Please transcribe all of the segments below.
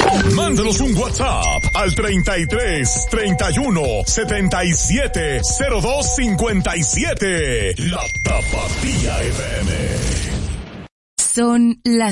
Mándanos un WhatsApp al 33 31 77 02 57. La Tapatía FM. Son las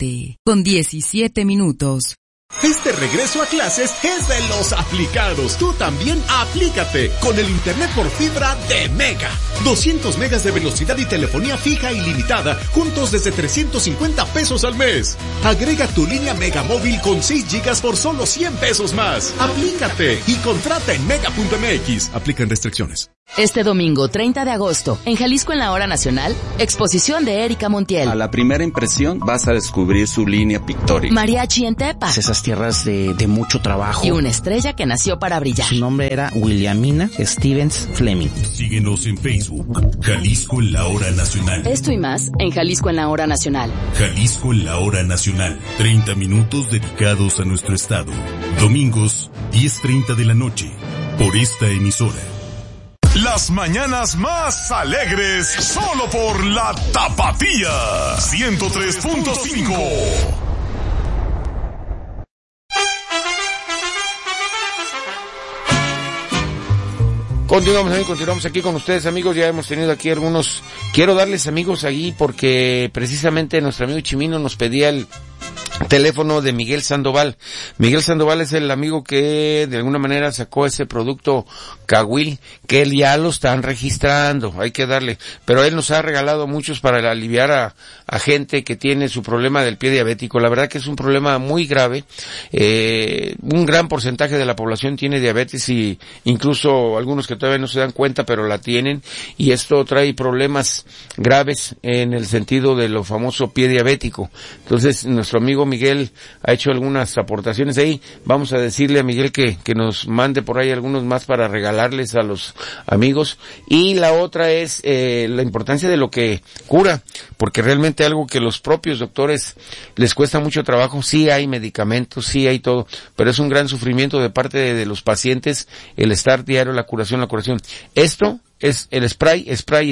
7:17. Este regreso a clases es de los aplicados. Tú también aplícate con el internet por fibra de Mega. 200 megas de velocidad y telefonía fija ilimitada, juntos desde 350 pesos al mes. Agrega tu línea Mega móvil con 6 gigas por solo 100 pesos más. Aplícate y contrata en mega.mx. Aplican restricciones. Este domingo 30 de agosto, en Jalisco en la Hora Nacional, exposición de Erika Montiel. A la primera impresión vas a descubrir su línea pictórica. Mariachi en Tepa. Esas tierras de mucho trabajo. Y una estrella que nació para brillar. Su nombre era Williamina Stevens Fleming. Síguenos en Facebook, Jalisco en la Hora Nacional. Esto y más en Jalisco en la Hora Nacional. Jalisco en la Hora Nacional. 30 minutos dedicados a nuestro estado. Domingos, 10:30 de la noche. Por esta emisora. Las mañanas más alegres, solo por la Tapatía 103.5. Continuamos aquí con ustedes, amigos. Ya hemos tenido aquí algunos. Quiero darles, amigos, ahí porque precisamente nuestro amigo Chimino nos pedía el teléfono de Miguel Sandoval. Miguel Sandoval es el amigo que de alguna manera sacó ese producto Cahuil, que él ya lo están registrando, hay que darle, pero él nos ha regalado muchos para aliviar a gente que tiene su problema del pie diabético. La verdad que es un problema muy grave. Un gran porcentaje de la población tiene diabetes y incluso algunos que todavía no se dan cuenta, pero la tienen, y esto trae problemas graves en el sentido de lo famoso pie diabético. Entonces, nuestro amigo Miguel ha hecho algunas aportaciones ahí. Vamos a decirle a Miguel que nos mande por ahí algunos más para regalarles a los amigos. Y la otra es la importancia de lo que cura, porque realmente algo que los propios doctores les cuesta mucho trabajo. Sí hay medicamentos, sí hay todo, pero es un gran sufrimiento de parte de los pacientes el estar diario la curación. Esto es el spray,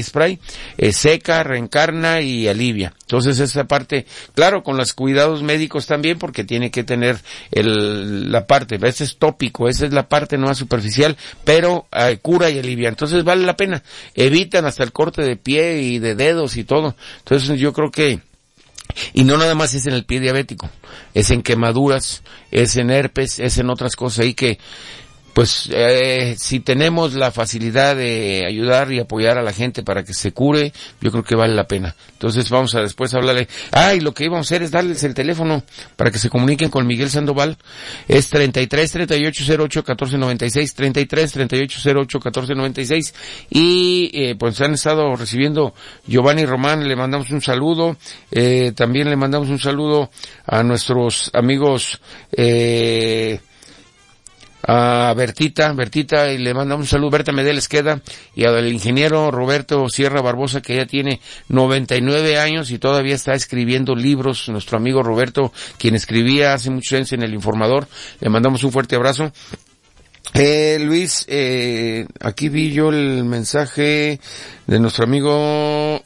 seca, reencarna y alivia. Entonces esa parte, claro, con los cuidados médicos también, porque tiene que tener la parte, ese es tópico, esa es la parte no superficial, pero cura y alivia. Entonces vale la pena, evitan hasta el corte de pie y de dedos y todo. Entonces yo creo que, y no nada más es en el pie diabético, es en quemaduras, es en herpes, es en otras cosas ahí que, pues, si tenemos la facilidad de ayudar y apoyar a la gente para que se cure, yo creo que vale la pena. Entonces vamos a después hablarle. Y lo que íbamos a hacer es darles el teléfono para que se comuniquen con Miguel Sandoval. Es 33 38 08 14 96, 33 38 08 14 96. Y, pues han estado recibiendo Giovanni Román, le mandamos un saludo. También le mandamos un saludo a nuestros amigos, a Bertita, y le mandamos un saludo, Berta Medeles queda, y al ingeniero Roberto Sierra Barbosa, que ya tiene 99 años y todavía está escribiendo libros, nuestro amigo Roberto, quien escribía hace muchos años en El Informador. Le mandamos un fuerte abrazo. Luis, aquí vi yo el mensaje de nuestro amigo,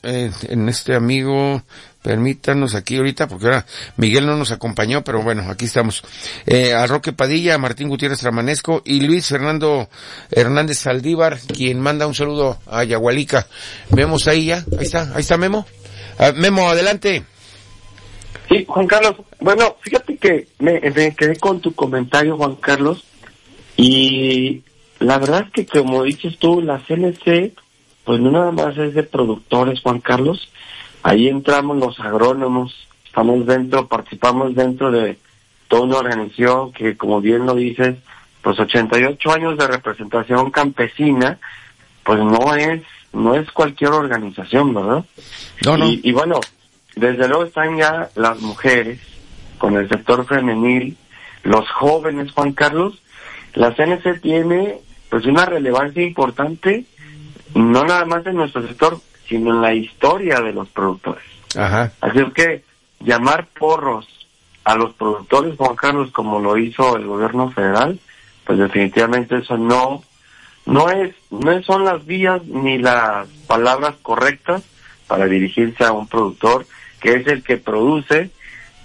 permítanos aquí ahorita, porque ahora Miguel no nos acompañó, pero bueno, aquí estamos. A Roque Padilla, a Martín Gutiérrez Tramanesco y Luis Fernando Hernández Saldívar, quien manda un saludo a Yagualica. Vemos ahí ya, ahí está Memo. Memo, adelante. Sí, Juan Carlos, bueno, fíjate que me quedé con tu comentario, Juan Carlos, y la verdad es que como dices tú, la CNC, pues no nada más es de productores, Juan Carlos. Ahí entramos los agrónomos, participamos dentro de toda una organización que, como bien lo dices, pues 88 años de representación campesina, pues no es cualquier organización, ¿verdad? No. Y bueno, desde luego están ya las mujeres, con el sector femenil, los jóvenes, Juan Carlos. La CNC tiene, pues, una relevancia importante, no nada más en nuestro sector, sino en la historia de los productores. Ajá. Así es que llamar porros a los productores, Juan Carlos, como lo hizo el gobierno federal, pues definitivamente eso no son las vías ni las palabras correctas para dirigirse a un productor que es el que produce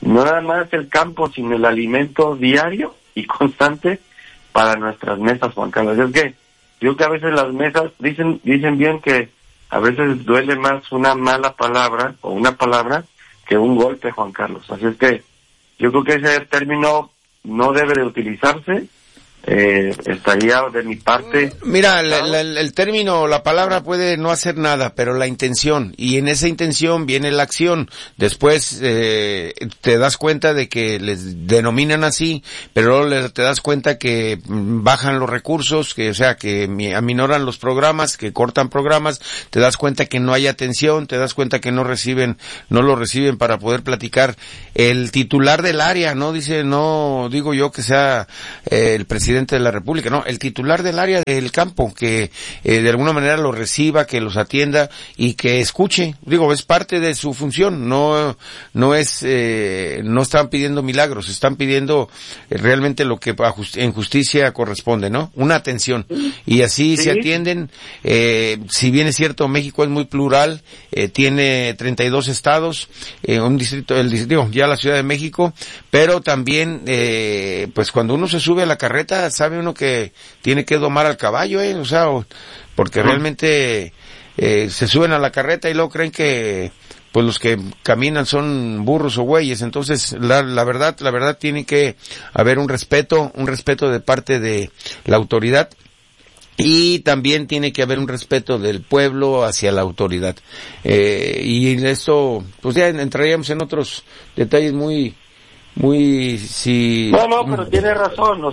no nada más el campo, sino el alimento diario y constante para nuestras mesas, Juan Carlos. Es que yo que a veces las mesas dicen bien que a veces duele más una mala palabra o una palabra que un golpe, Juan Carlos. Así es que yo creo que ese término no debe de utilizarse. Estaría de mi parte. Mira, el término, la palabra puede no hacer nada, pero la intención, y en esa intención viene la acción. Después te das cuenta de que les denominan así, pero luego te das cuenta que bajan los recursos, que o sea que aminoran los programas, que cortan programas, te das cuenta que no hay atención, te das cuenta que no lo reciben para poder platicar. El titular del área, no digo yo que sea el presidente de la República, no, el titular del área del campo, que de alguna manera lo reciba, que los atienda y que escuche. Digo, es parte de su función, no están pidiendo milagros, están pidiendo realmente lo que en justicia corresponde, ¿no? Una atención. Y así se atienden. Si bien es cierto, México es muy plural, tiene 32 estados, el distrito, ya la Ciudad de México, pero también, pues cuando uno se sube a la carreta, sabe uno que tiene que domar al caballo, o sea, porque realmente se suben a la carreta y luego creen que pues los que caminan son burros o güeyes. Entonces la verdad tiene que haber un respeto de parte de la autoridad, y también tiene que haber un respeto del pueblo hacia la autoridad. Y esto, pues ya entraríamos en otros detalles muy sí. No, pero tiene razón,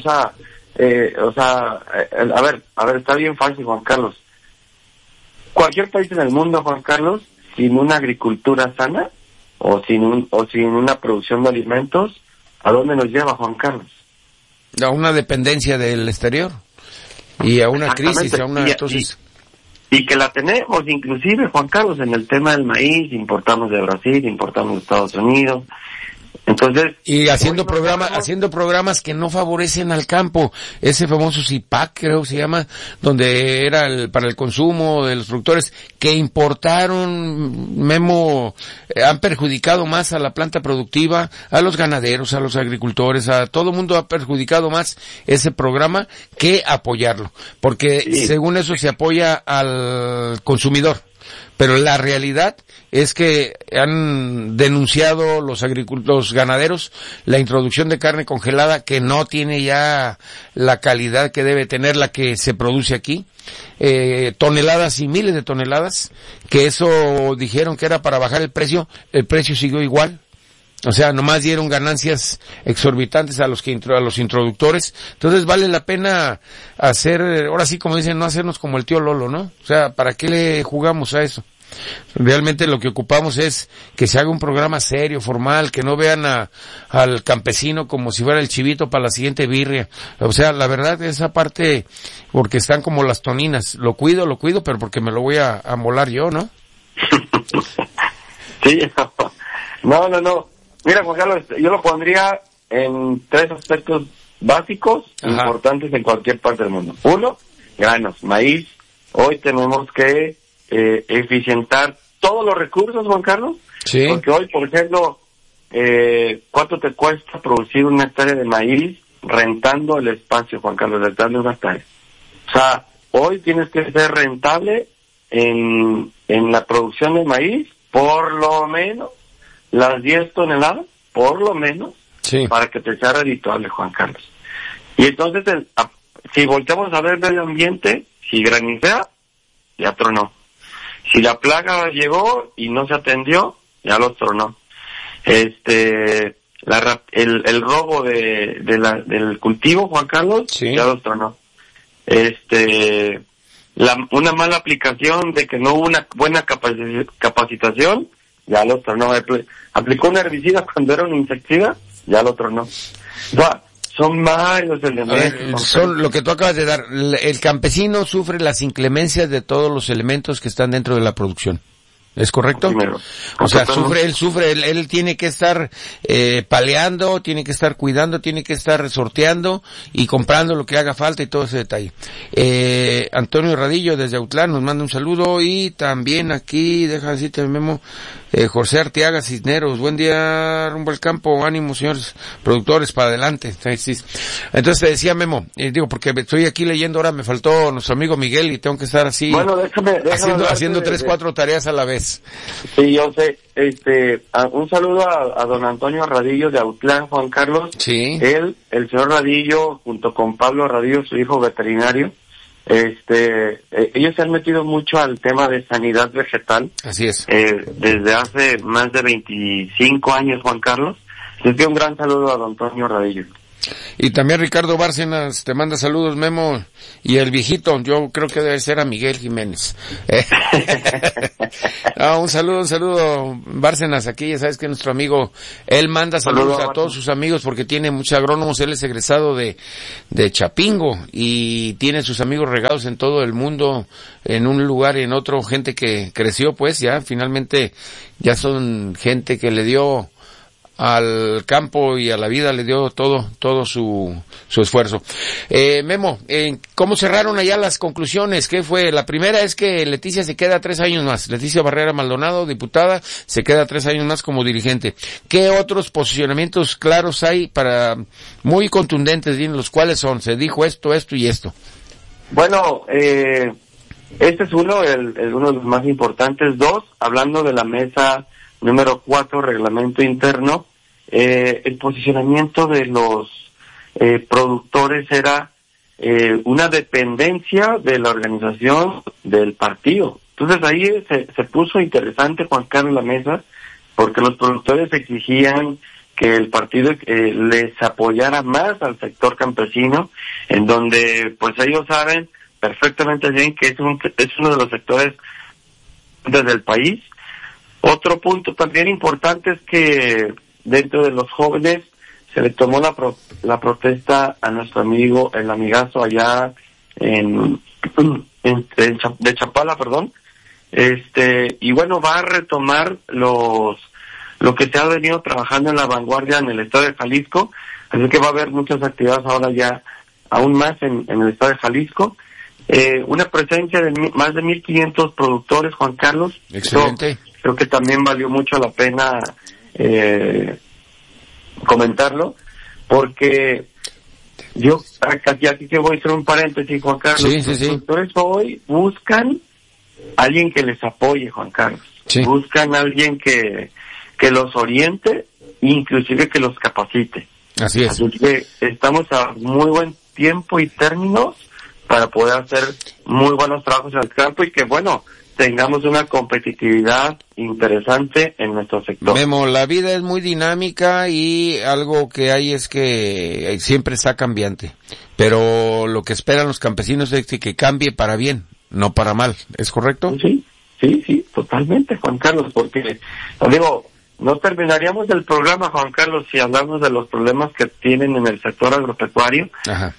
a ver, está bien fácil, Juan Carlos. Cualquier país en el mundo, Juan Carlos, sin una agricultura sana o sin una producción de alimentos, ¿a dónde nos lleva, Juan Carlos? A una dependencia del exterior y a una crisis, y que la tenemos, inclusive, Juan Carlos, en el tema del maíz, importamos de Brasil, importamos de Estados Unidos. Entonces, y haciendo programas que no favorecen al campo, ese famoso CIPAC, creo que se llama, donde era para el consumo de los productores, que importaron, han perjudicado más a la planta productiva, a los ganaderos, a los agricultores, a todo el mundo ha perjudicado más ese programa que apoyarlo, porque según eso se apoya al consumidor. Pero la realidad es que han denunciado los ganaderos la introducción de carne congelada, que no tiene ya la calidad que debe tener la que se produce aquí. Toneladas y miles de toneladas, que eso dijeron que era para bajar el precio siguió igual. O sea, nomás dieron ganancias exorbitantes a los introductores. Entonces vale la pena hacer, ahora sí como dicen, no hacernos como el tío Lolo, ¿no? O sea, ¿para qué le jugamos a eso? Realmente lo que ocupamos es que se haga un programa serio, formal, que no vean al campesino como si fuera el chivito para la siguiente birria. O sea, la verdad, esa parte, porque están como las toninas. Lo cuido, pero porque me lo voy a molar yo, ¿no? Sí, no. Mira, Juan Carlos, yo lo pondría en 3 aspectos básicos, importantes en cualquier parte del mundo. 1, granos, maíz. Hoy tenemos que eficientar todos los recursos, Juan Carlos. Sí. Porque hoy, por ejemplo, ¿cuánto te cuesta producir una hectárea de maíz rentando el espacio, Juan Carlos, rentando una hectárea? O sea, hoy tienes que ser rentable en la producción de maíz, por lo menos las 10 toneladas, por lo menos, para que te sea redituable, Juan Carlos. Y entonces, si volteamos a ver el medio ambiente, si granizea, ya tronó. Si la plaga llegó y no se atendió, ya lo tronó. El robo del cultivo, Juan Carlos, ya lo tronó. Una mala aplicación de que no hubo una buena capacitación, ya lo tronó. Aplicó un herbicida cuando era un insecticida, ya lo tronó. Son varios elementos. Son lo que tú acabas de dar. El campesino sufre las inclemencias de todos los elementos que están dentro de la producción. ¿Es correcto? Primero. O sea, él tiene que estar paleando, tiene que estar cuidando, tiene que estar resorteando y comprando lo que haga falta y todo ese detalle. Antonio Radillo desde Autlán nos manda un saludo, y también aquí, deja decirte, Memo, José Arteaga Cisneros, buen día rumbo al campo, ánimo señores productores, para adelante. Entonces te decía Memo, digo porque estoy aquí leyendo, ahora me faltó nuestro amigo Miguel y tengo que estar así, bueno, déjame haciendo 3-4 tareas a la vez. Sí, yo sé, un saludo a don Antonio Radillo de Autlán, Juan Carlos. Sí. Él, el señor Radillo, junto con Pablo Radillo, su hijo veterinario, ellos se han metido mucho al tema de sanidad vegetal. Así es. Desde hace más de 25 años, Juan Carlos. Les doy un gran saludo a don Antonio Radillo. Y también Ricardo Bárcenas te manda saludos, Memo, y el viejito, yo creo que debe ser a Miguel Jiménez. Un saludo, Bárcenas, aquí ya sabes que nuestro amigo, él manda saludos a todos sus amigos porque tiene muchos agrónomos, él es egresado de Chapingo y tiene sus amigos regados en todo el mundo, en un lugar y en otro, gente que creció pues ya, finalmente ya son gente que le dio al campo y a la vida, le dio todo su esfuerzo. Memo, ¿cómo cerraron allá las conclusiones? ¿Qué fue? La primera es que Leticia se queda 3 años más. Leticia Barrera Maldonado, diputada, se queda 3 años más como dirigente. ¿Qué otros posicionamientos claros hay para, muy contundentes, bien, los cuales son? Se dijo esto y esto. Bueno, este es uno de los más importantes. 2, hablando de la mesa número 4, reglamento interno, el posicionamiento de los productores era una dependencia de la organización del partido. Entonces ahí se puso interesante, Juan Carlos, la mesa, porque los productores exigían que el partido les apoyara más al sector campesino, en donde pues ellos saben perfectamente bien que es uno de los sectores del país. Otro punto también importante es que dentro de los jóvenes se le tomó la protesta a nuestro amigo, el amigazo allá de Chapala, perdón. Y bueno, va a retomar lo que se ha venido trabajando en la vanguardia en el estado de Jalisco, así que va a haber muchas actividades ahora ya aún más en el estado de Jalisco. Una presencia de más de 1,500 productores, Juan Carlos. Excelente. Creo que también valió mucho la pena comentarlo, porque yo aquí que voy a hacer un paréntesis, Juan Carlos. Sí. Los productores hoy buscan alguien que les apoye, Juan Carlos. Sí. Buscan alguien que los oriente, inclusive que los capacite. Así es. Así que estamos a muy buen tiempo y términos para poder hacer muy buenos trabajos en el campo y que, bueno, tengamos una competitividad interesante en nuestro sector. Memo, la vida es muy dinámica y algo que hay es que siempre está cambiante, pero lo que esperan los campesinos es que cambie para bien, no para mal, ¿es correcto? Sí, totalmente, Juan Carlos, porque, digo, no terminaríamos el programa, Juan Carlos, si hablamos de los problemas que tienen en el sector agropecuario. Ajá.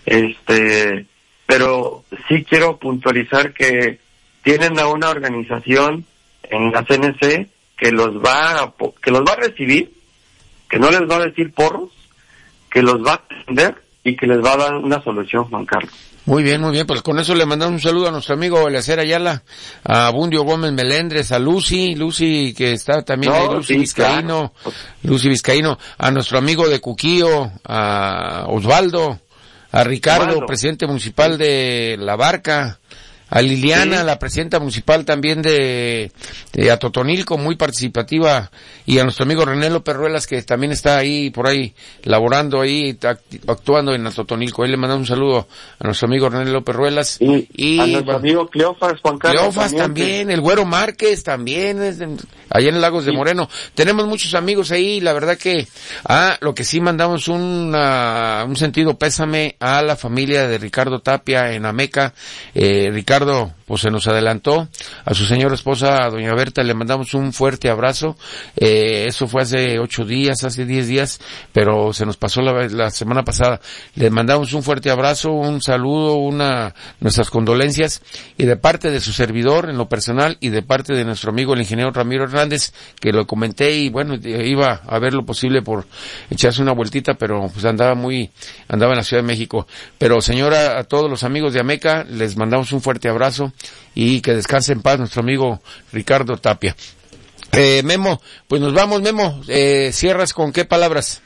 Pero sí quiero puntualizar que tienen a una organización en la CNC que los va a recibir, que no les va a decir porros, que los va a atender y que les va a dar una solución, Juan Carlos. Muy bien, pues con eso le mandamos un saludo a nuestro amigo Eleazar Ayala, a Bundio Gómez Melendres, a Lucy que está también ahí, Lucy Vizcaíno, a nuestro amigo de Cuquío, a Osvaldo, a Ricardo, presidente municipal de La Barca, a Liliana, la presidenta municipal también de Atotonilco, muy participativa, y a nuestro amigo René López Ruelas, que también está ahí, por ahí, laborando ahí, actuando en Atotonilco. Ahí le mandamos un saludo a nuestro amigo René López Ruelas. Y a nuestro amigo Cleofas, Juan Carlos. Cleofas también, el Güero Márquez también, allá en Lagos de Moreno. Tenemos muchos amigos ahí, la verdad que, lo que sí mandamos un sentido pésame a la familia de Ricardo Tapia en Ameca. Ricardo, pues se nos adelantó, a su señora esposa, a doña Berta, le mandamos un fuerte abrazo. Eso fue hace 10 días, pero se nos pasó la semana pasada. Le mandamos un fuerte abrazo, un saludo, nuestras condolencias, y de parte de su servidor en lo personal, y de parte de nuestro amigo el ingeniero Ramiro Hernández, que lo comenté, y bueno, iba a ver lo posible por echarse una vueltita, pero pues andaba en la Ciudad de México. Pero señora, a todos los amigos de Ameca, les mandamos un fuerte abrazo y que descanse en paz nuestro amigo Ricardo Tapia. Memo, pues nos vamos, Memo. ¿Cierras con qué palabras?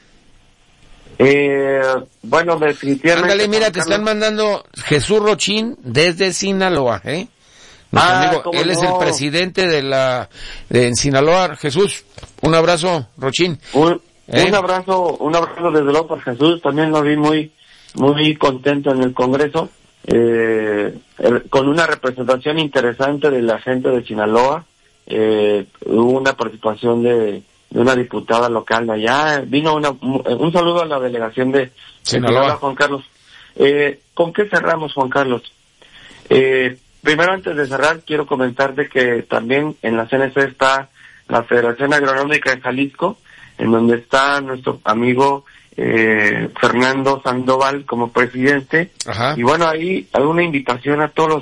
Bueno, definitivamente... Ándale, mira, te están mandando Jesús Rochín desde Sinaloa, Nuestro amigo, él es el presidente de Sinaloa. Jesús, un abrazo, Rochín. Un abrazo desde luego para Jesús. También lo vi muy contento en el Congreso, con una representación interesante de la gente de Sinaloa. Hubo una participación de una diputada local de allá. Vino un saludo a la delegación de Sinaloa, Juan Carlos. ¿Con qué cerramos, Juan Carlos? Primero, antes de cerrar, quiero comentarte que también en la CNC está la Federación Agronómica de Jalisco, en donde está nuestro amigo Fernando Sandoval como presidente. Ajá. Y bueno, ahí hay una invitación a todos los